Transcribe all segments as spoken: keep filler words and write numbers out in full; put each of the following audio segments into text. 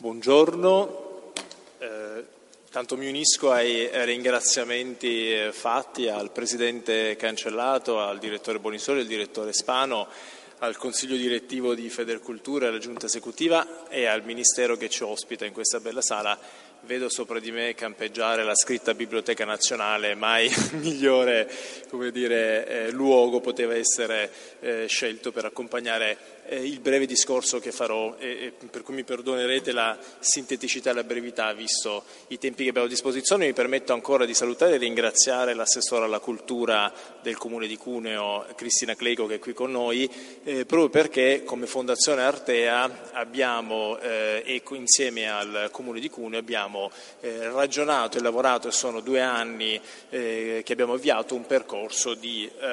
Buongiorno, eh, tanto mi unisco ai ringraziamenti fatti al Presidente Cancellato, al Direttore Bonisoli, al Direttore Spano, al Consiglio Direttivo di Federcultura, alla Giunta Esecutiva e al Ministero che ci ospita in questa bella sala. Vedo sopra di me campeggiare la scritta Biblioteca Nazionale, mai migliore come dire, eh, luogo poteva essere eh, scelto per accompagnare eh, il breve discorso che farò, e, e per cui mi perdonerete la sinteticità e la brevità visto i tempi che abbiamo a disposizione. Mi permetto ancora di salutare e ringraziare l'assessora alla cultura del Comune di Cuneo, Cristina Cleico, che è qui con noi, eh, proprio perché come Fondazione Artea abbiamo, eh, e insieme al Comune di Cuneo abbiamo Eh, ragionato e lavorato, e sono due anni eh, che abbiamo avviato un percorso di eh,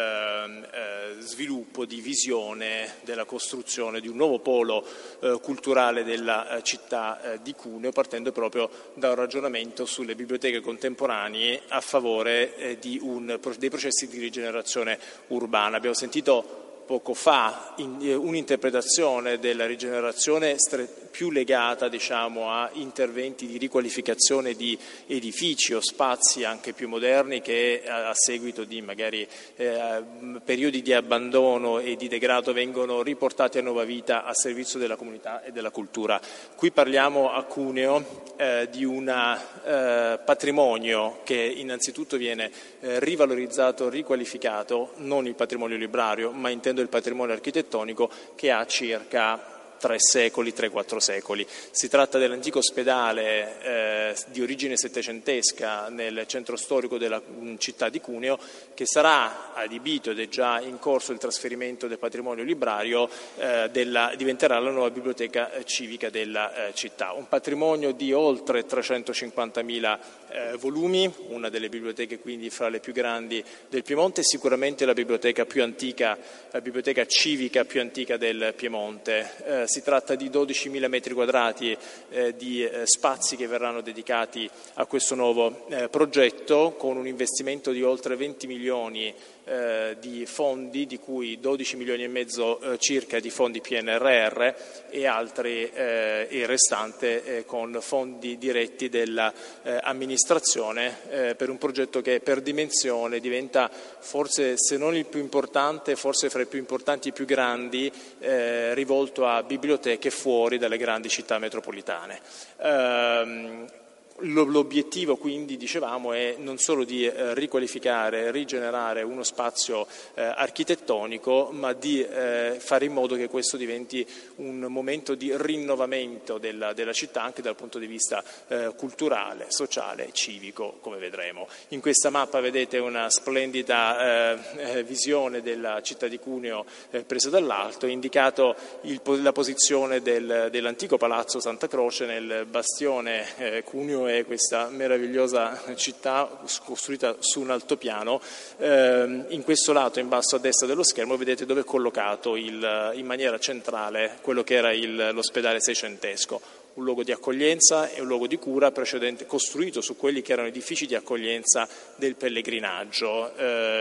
eh, sviluppo, di visione della costruzione di un nuovo polo eh, culturale della eh, città eh, di Cuneo, partendo proprio da un ragionamento sulle biblioteche contemporanee a favore eh, di un, dei processi di rigenerazione urbana. Abbiamo sentito poco fa in, eh, un'interpretazione della rigenerazione più legata diciamo, a interventi di riqualificazione di edifici o spazi anche più moderni che a, a seguito di magari eh, periodi di abbandono e di degrado vengono riportati a nuova vita a servizio della comunità e della cultura. Qui parliamo a Cuneo eh, di un eh, patrimonio che innanzitutto viene eh, rivalorizzato, riqualificato, non il patrimonio librario, ma intendo il patrimonio architettonico, che ha circa tre secoli, tre quattro secoli. Si tratta dell'antico ospedale eh, di origine settecentesca nel centro storico della mh, città di Cuneo, che sarà adibito ed è già in corso il trasferimento del patrimonio librario, eh, della, diventerà la nuova biblioteca eh, civica della eh, città. Un patrimonio di oltre trecentocinquantamila eh, volumi, una delle biblioteche quindi fra le più grandi del Piemonte, sicuramente la biblioteca più antica, la biblioteca civica più antica del Piemonte. Eh, Si tratta di dodicimila metri quadrati eh, di eh, spazi che verranno dedicati a questo nuovo eh, progetto, con un investimento di oltre venti milioni eh, di fondi, di cui dodici milioni e mezzo eh, circa di fondi P N R R e altri eh, il restante eh, con fondi diretti dell'amministrazione eh, eh, per un progetto che per dimensione diventa forse, se non il più importante, forse fra i più importanti e più grandi, eh, rivolto a biblioteche fuori dalle grandi città metropolitane. Ehm, L'obiettivo quindi, dicevamo, è non solo di eh, riqualificare, rigenerare uno spazio eh, architettonico, ma di eh, fare in modo che questo diventi un momento di rinnovamento della, della città anche dal punto di vista eh, culturale, sociale e civico, come vedremo. In questa mappa vedete una splendida eh, visione della città di Cuneo eh, presa dall'alto, indicato il, la posizione del, dell'antico Palazzo Santa Croce nel bastione eh, Cuneo, è questa meravigliosa città costruita su un altopiano. Eh, in questo lato, in basso a destra dello schermo, vedete dove è collocato il, in maniera centrale quello che era il, l'ospedale seicentesco. Un luogo di accoglienza e un luogo di cura precedente, costruito su quelli che erano edifici di accoglienza del pellegrinaggio.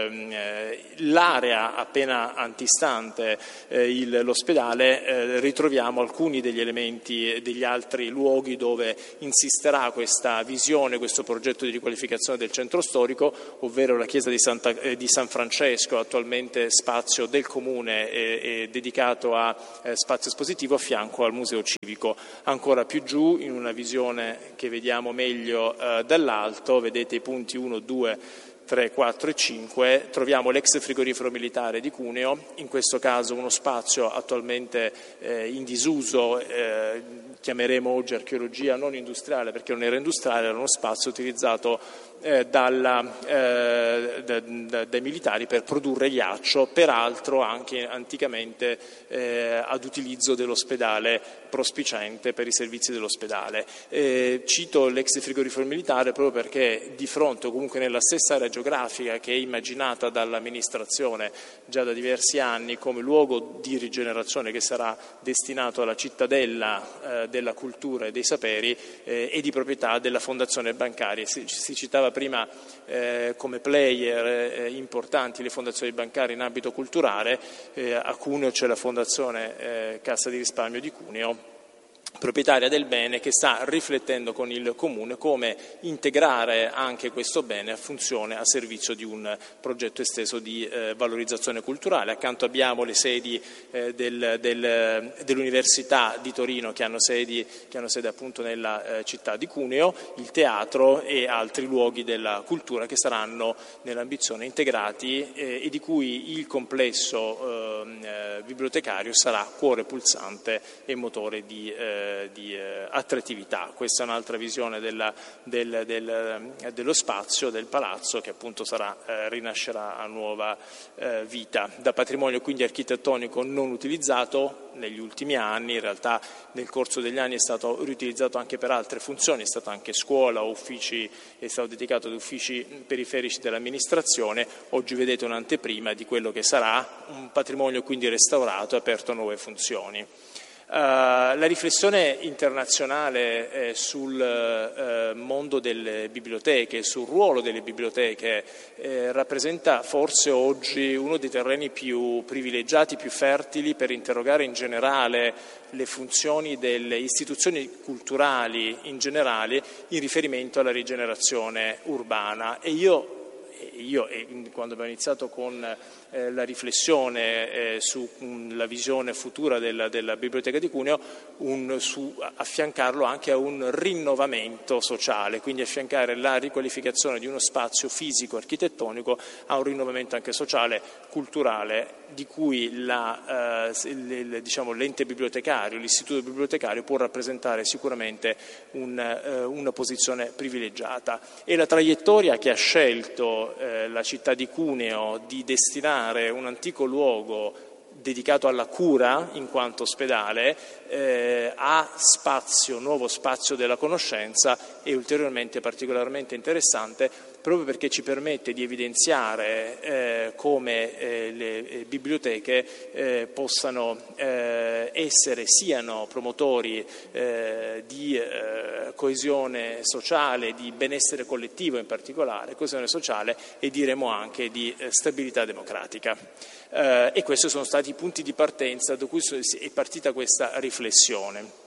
Eh, l'area appena antistante eh, il, l'ospedale eh, ritroviamo alcuni degli elementi degli altri luoghi dove insisterà questa visione, questo progetto di riqualificazione del centro storico, ovvero la chiesa di, Santa, eh, di San Francesco, attualmente spazio del comune e, e dedicato a eh, spazio espositivo, a fianco al museo civico. Ancora più giù, in una visione che vediamo meglio eh, dall'alto, vedete i punti uno, due, tre, quattro e cinque, troviamo l'ex frigorifero militare di Cuneo, in questo caso uno spazio attualmente eh, in disuso, eh, chiameremo oggi archeologia non industriale perché non era industriale, era uno spazio utilizzato eh, dalla, eh, da, da, dai militari per produrre ghiaccio, peraltro anche anticamente eh, ad utilizzo dell'ospedale prospicente per i servizi dell'ospedale. Eh, cito l'ex frigorifero militare proprio perché di fronte o comunque nella stessa area geografica che è immaginata dall'amministrazione già da diversi anni come luogo di rigenerazione che sarà destinato alla cittadella eh, della cultura e dei saperi eh, e di proprietà della fondazione bancaria. Si, si citava prima eh, come player eh, importanti le fondazioni bancarie in ambito culturale. Eh, a Cuneo c'è la fondazione eh, Cassa di Risparmio di Cuneo, proprietaria del bene, che sta riflettendo con il Comune come integrare anche questo bene a funzione, a servizio di un progetto esteso di eh, valorizzazione culturale. Accanto abbiamo le sedi eh, del, del, dell'Università di Torino che hanno sedi, che hanno sede appunto nella eh, città di Cuneo, il teatro e altri luoghi della cultura che saranno nell'ambizione integrati eh, e di cui il complesso eh, bibliotecario sarà cuore pulsante e motore di eh, di eh, attrattività. Questa è un'altra visione della, del, del, dello spazio, del palazzo, che appunto sarà, eh, rinascerà a nuova eh, vita. Da patrimonio quindi architettonico non utilizzato negli ultimi anni, in realtà nel corso degli anni è stato riutilizzato anche per altre funzioni, è stata anche scuola, uffici, è stato dedicato ad uffici periferici dell'amministrazione. Oggi vedete un'anteprima di quello che sarà un patrimonio quindi restaurato e aperto a nuove funzioni. Uh, la riflessione internazionale eh, sul eh, mondo delle biblioteche, sul ruolo delle biblioteche, eh, rappresenta forse oggi uno dei terreni più privilegiati, più fertili per interrogare in generale le funzioni delle istituzioni culturali in generale in riferimento alla rigenerazione urbana. E io Io, quando abbiamo iniziato con eh, la riflessione eh, sulla visione futura della, della Biblioteca di Cuneo, un, su, affiancarlo anche a un rinnovamento sociale, quindi affiancare la riqualificazione di uno spazio fisico, architettonico, a un rinnovamento anche sociale, culturale, di cui la, eh, il, diciamo, l'ente bibliotecario, l'istituto bibliotecario può rappresentare sicuramente un, eh, una posizione privilegiata. E la traiettoria che ha scelto la città di Cuneo di destinare un antico luogo dedicato alla cura in quanto ospedale eh, a spazio, nuovo spazio della conoscenza, è ulteriormente particolarmente interessante, proprio perché ci permette di evidenziare eh, come eh, le biblioteche eh, possano eh, essere, siano promotori eh, di eh, coesione sociale, di benessere collettivo in particolare, coesione sociale e diremo anche di eh, stabilità democratica. Eh, e questi sono stati i punti di partenza da cui è partita questa riflessione.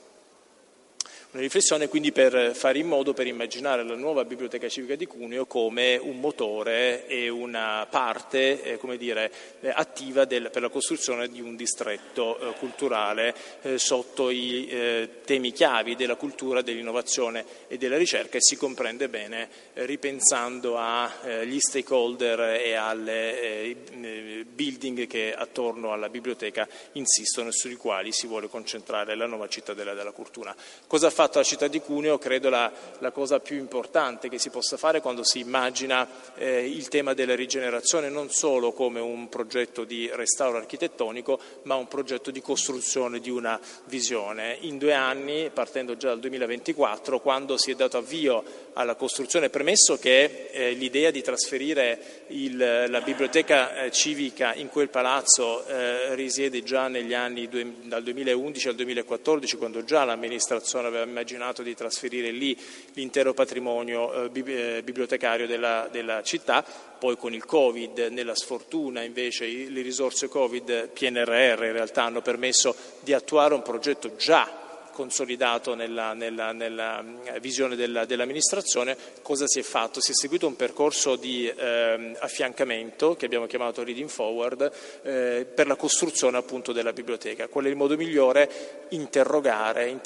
Una riflessione quindi per fare in modo, per immaginare la nuova Biblioteca Civica di Cuneo come un motore e una parte eh, come dire, eh, attiva del, per la costruzione di un distretto eh, culturale eh, sotto i eh, temi chiavi della cultura, dell'innovazione e della ricerca, e si comprende bene eh, ripensando agli eh, stakeholder e alle eh, building che attorno alla biblioteca insistono e sui quali si vuole concentrare la nuova cittadella della cultura. Cosa fa fatto la città di Cuneo? Credo la, la cosa più importante che si possa fare quando si immagina eh, il tema della rigenerazione non solo come un progetto di restauro architettonico, ma un progetto di costruzione di una visione. In due anni, partendo già dal duemilaventiquattro, quando si è dato avvio alla costruzione, premesso che eh, l'idea di trasferire il, la biblioteca eh, civica in quel palazzo eh, risiede già negli anni due, dal duemilaundici al duemilaquattordici, quando già l'amministrazione aveva immaginato di trasferire lì l'intero patrimonio eh, bibliotecario della, della città. Poi con il Covid, nella sfortuna invece le risorse Covid P N R R in realtà hanno permesso di attuare un progetto già consolidato nella, nella, nella visione della, dell'amministrazione. Cosa si è fatto? Si è seguito un percorso di eh, affiancamento che abbiamo chiamato Reading Forward eh, per la costruzione appunto della biblioteca. Qual è il modo migliore? Interrogare,